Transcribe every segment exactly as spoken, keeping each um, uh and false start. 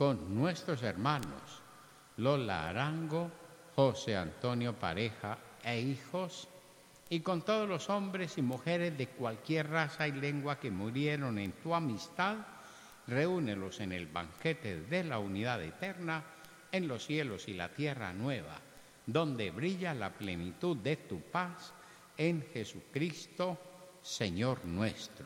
con nuestros hermanos Lola Arango, José Antonio Pareja e hijos, y con todos los hombres y mujeres de cualquier raza y lengua que murieron en tu amistad, reúnelos en el banquete de la unidad eterna, en los cielos y la tierra nueva, donde brilla la plenitud de tu paz, en Jesucristo, Señor nuestro.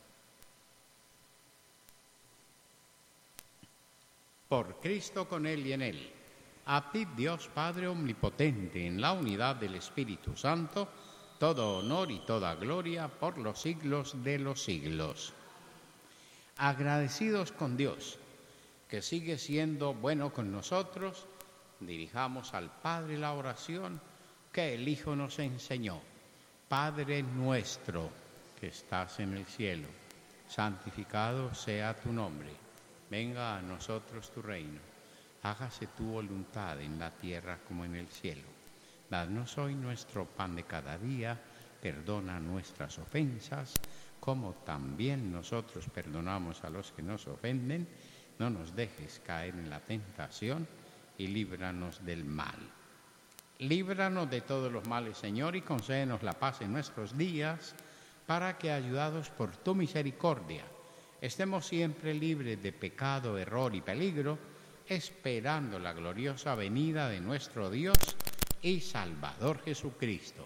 Por Cristo, con Él y en Él, a ti, Dios Padre omnipotente, en la unidad del Espíritu Santo, todo honor y toda gloria por los siglos de los siglos. Agradecidos con Dios, que sigue siendo bueno con nosotros, dirijamos al Padre la oración que el Hijo nos enseñó. Padre nuestro, que estás en el cielo, santificado sea tu nombre. Venga a nosotros tu reino. Hágase tu voluntad en la tierra como en el cielo. Danos hoy nuestro pan de cada día. Perdona nuestras ofensas, como también nosotros perdonamos a los que nos ofenden. No nos dejes caer en la tentación y líbranos del mal. Líbranos de todos los males, Señor, y concédenos la paz en nuestros días, para que, ayudados por tu misericordia, estemos siempre libres de pecado, error y peligro, esperando la gloriosa venida de nuestro Dios y Salvador Jesucristo.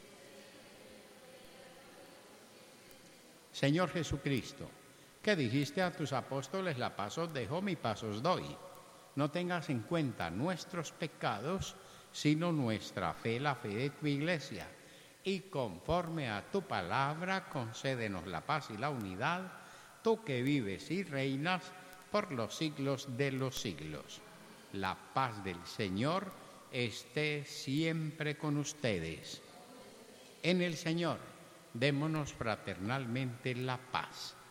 Señor Jesucristo, que dijiste a tus apóstoles: la paz os dejo, mi paz os doy. No tengas en cuenta nuestros pecados, sino nuestra fe, la fe de tu iglesia. Y conforme a tu palabra, concédenos la paz y la unidad, tú que vives y reinas por los siglos de los siglos. La paz del Señor esté siempre con ustedes. En el Señor, démonos fraternalmente la paz.